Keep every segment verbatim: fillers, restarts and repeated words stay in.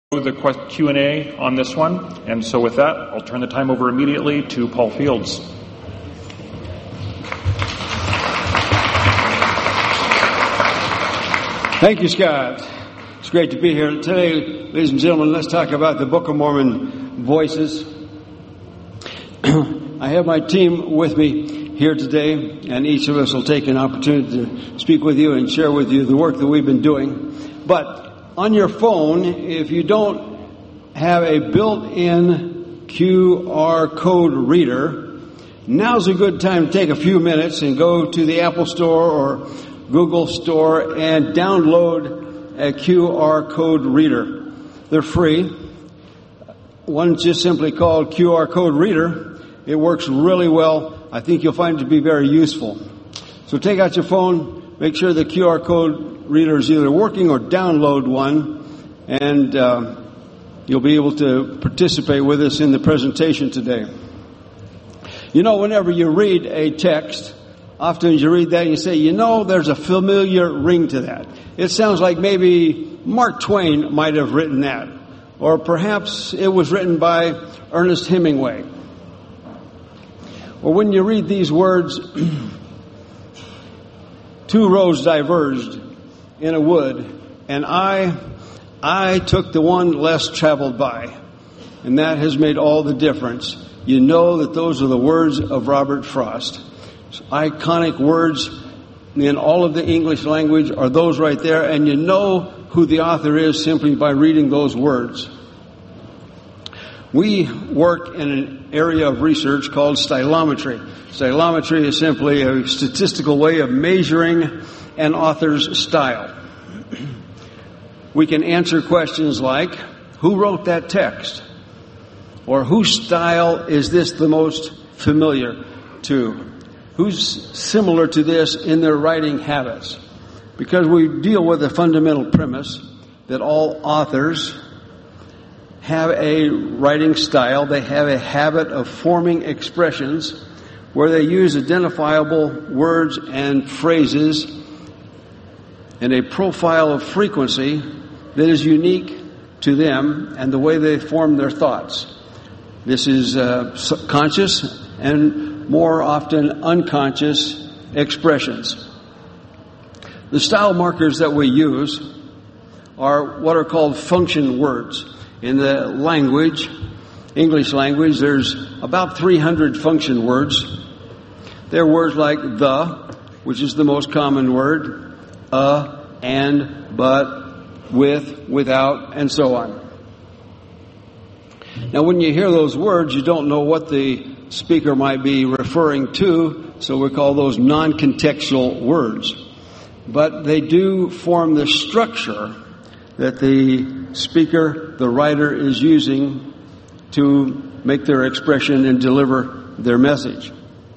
the Q and A on this one, and so with that, I'll turn the time over immediately to Paul Fields. Thank you, Scott. It's great to be here today. Ladies and gentlemen, let's talk about the Book of Mormon Voices. I have my team with me here today, and each of us will take an opportunity to speak with you and share with you the work that we've been doing. But on your phone, if you don't have a built-in Q R code reader, now's a good time to take a few minutes and go to the Apple Store or Google Store and download a Q R code reader. They're free. One's just simply called Q R code reader. It works really well. I think you'll find it to be very useful. So take out your phone, make sure the Q R code reader is either working or download one, and uh, you'll be able to participate with us in the presentation today. You know, whenever you read a text, often you read that and you say, you know, there's a familiar ring to that. It sounds like maybe Mark Twain might have written that, or perhaps it was written by Ernest Hemingway. Or when you read these words, two roads diverged in a wood, and I, I took the one less traveled by, and that has made all the difference. You know that those are the words of Robert Frost. Iconic words in all of the English language are those right there, and you know who the author is simply by reading those words. We work in an area of research called stylometry. Stylometry is simply a statistical way of measuring an author's style. We can answer questions like, who wrote that text? Or whose style is this the most familiar to? Who's similar to this in their writing habits? Because we deal with a fundamental premise that all authors have a writing style. They have a habit of forming expressions where they use identifiable words and phrases and a profile of frequency that is unique to them and the way they form their thoughts. This is uh, conscious and more often unconscious expressions. The style markers that we use are what are called function words. In the language, English language, there's about three hundred function words. They're words like the, which is the most common word, a, and, but, with, without, and so on. Now, when you hear those words, you don't know what the speaker might be referring to, so we call those non-contextual words. But they do form the structure that the speaker, the writer, is using to make their expression and deliver their message.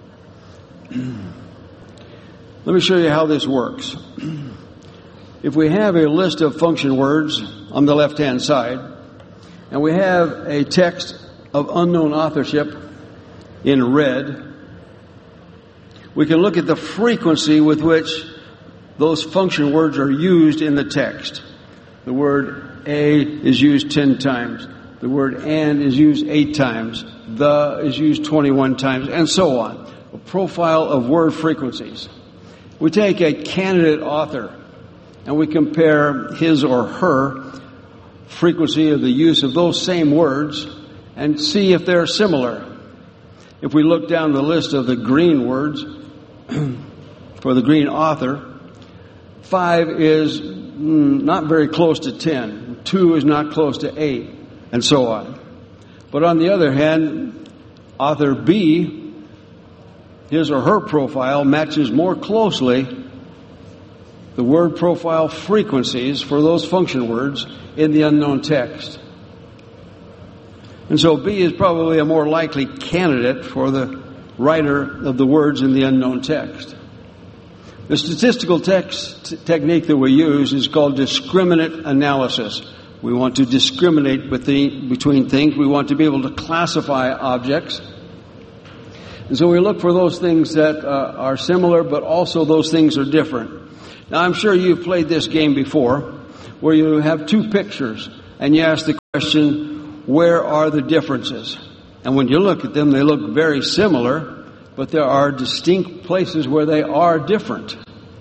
Let me show you how this works. If we have a list of function words on the left-hand side, and we have a text of unknown authorship in red, we can look at the frequency with which those function words are used in the text. The word a is used ten times. The word and is used eight times. The is used twenty-one times, and so on. A profile of word frequencies. We take a candidate author and we compare his or her frequency of the use of those same words and see if they're similar. If we look down the list of the green words for the green author, five is mm, not very close to ten. Two is not close to eight, and so on. But on the other hand, author B, his or her profile matches more closely the word profile frequencies for those function words in the unknown text. And so B is probably a more likely candidate for the writer of the words in the unknown text. The statistical text t- technique that we use is called discriminant analysis. We want to discriminate between, between things. We want to be able to classify objects. And so we look for those things that uh, are similar, but also those things are different. Now, I'm sure you've played this game before, where you have two pictures, and you ask the question, where are the differences? And when you look at them, they look very similar, but there are distinct places where they are different.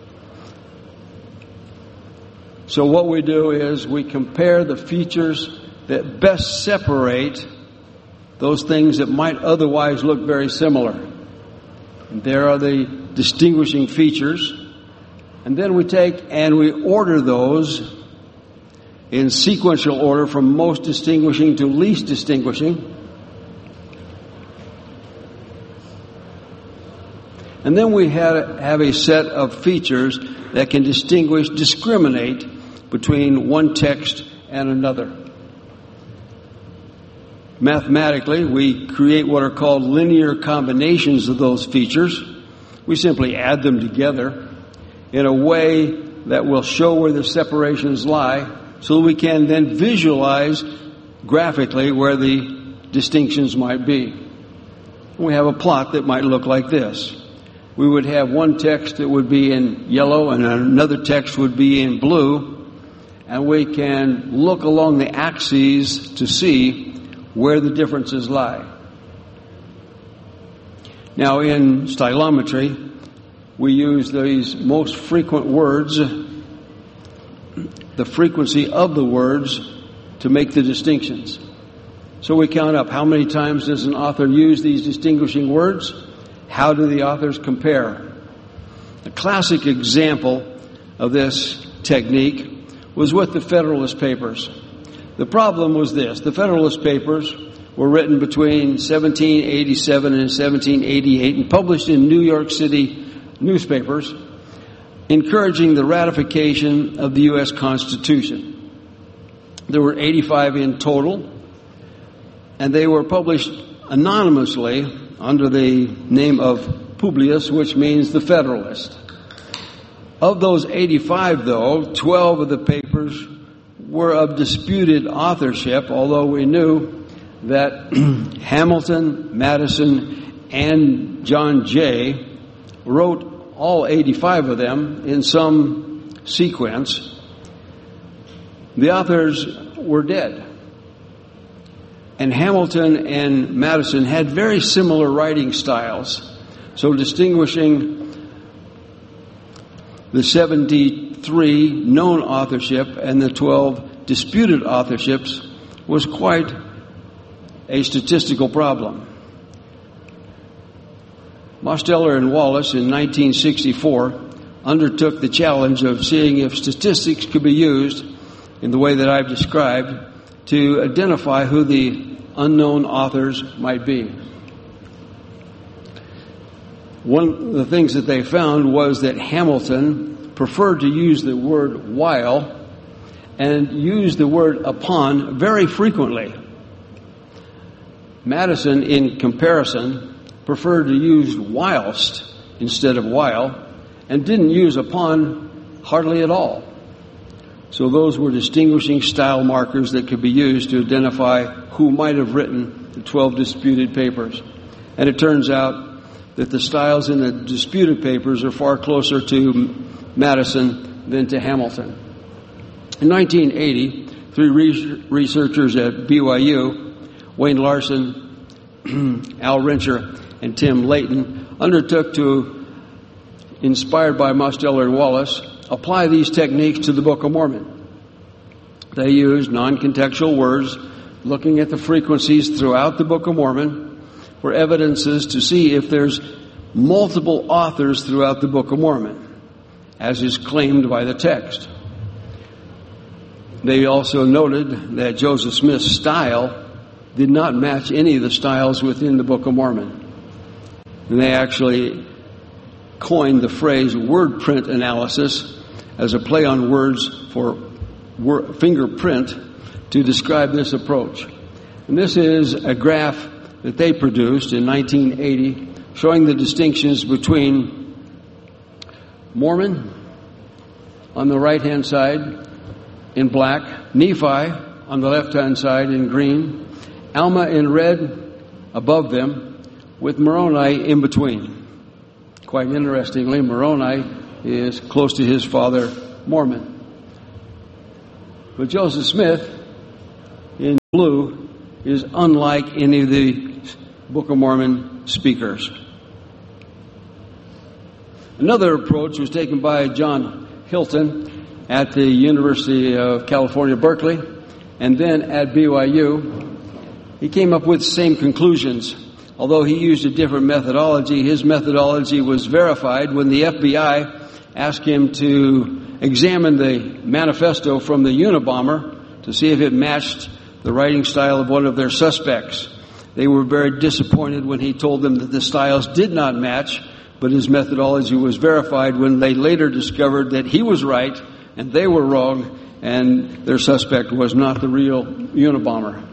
So what we do is we compare the features that best separate those things that might otherwise look very similar. And there are the distinguishing features. And then we take and we order those in sequential order from most distinguishing to least distinguishing. And then we have, have a set of features that can distinguish, discriminate between one text and another. Mathematically, we create what are called linear combinations of those features. We simply add them together in a way that will show where the separations lie, so that we can then visualize graphically where the distinctions might be. We have a plot that might look like this. We would have one text that would be in yellow and another text would be in blue, and we can look along the axes to see where the differences lie. Now, in stylometry, we use these most frequent words, the frequency of the words, to make the distinctions. So we count up how many times does an author use these distinguishing words? How do the authors compare? A classic example of this technique was with the Federalist Papers. The problem was this. The Federalist Papers were written between seventeen eighty-seven and seventeen eighty-eight and published in New York City newspapers, encouraging the ratification of the U S Constitution. There were eighty-five in total, and they were published anonymously under the name of Publius, which means the Federalist. Of those eighty-five, though, twelve of the papers were of disputed authorship, although we knew that Hamilton, Madison, and John Jay wrote all eighty-five of them in some sequence. The authors were dead. And Hamilton and Madison had very similar writing styles. So distinguishing the seventy-three known authorship and the twelve disputed authorships was quite a statistical problem. Mosteller and Wallace in nineteen sixty-four undertook the challenge of seeing if statistics could be used in the way that I've described to identify who the unknown authors might be. One of the things that they found was that Hamilton preferred to use the word while and used the word upon very frequently. Madison, in comparison, preferred to use whilst instead of while and didn't use upon hardly at all. So those were distinguishing style markers that could be used to identify who might have written the twelve disputed papers. And it turns out that the styles in the disputed papers are far closer to Madison than to Hamilton. In nineteen eighty, three researchers at B Y U, Wayne Larson, Al Rincher, and Tim Layton, undertook to, inspired by Mosteller and Wallace, apply these techniques to the Book of Mormon. They used non-contextual words, looking at the frequencies throughout the Book of Mormon for evidences to see if there's multiple authors throughout the Book of Mormon, as is claimed by the text. They also noted that Joseph Smith's style did not match any of the styles within the Book of Mormon. And they actually coined the phrase word print analysis as a play on words for word, fingerprint to describe this approach. And this is a graph that they produced in nineteen eighty showing the distinctions between Mormon on the right-hand side in black, Nephi on the left-hand side in green, Alma in red above them, with Moroni in between. Quite interestingly, Moroni is close to his father, Mormon. But Joseph Smith in blue is unlike any of the Book of Mormon speakers. Another approach was taken by John Hilton at the University of California, Berkeley, and then at B Y U. He came up with the same conclusions. Although he used a different methodology, his methodology was verified when the F B I asked him to examine the manifesto from the Unabomber to see if it matched the writing style of one of their suspects. They were very disappointed when he told them that the styles did not match, but his methodology was verified when they later discovered that he was right and they were wrong, and their suspect was not the real Unabomber.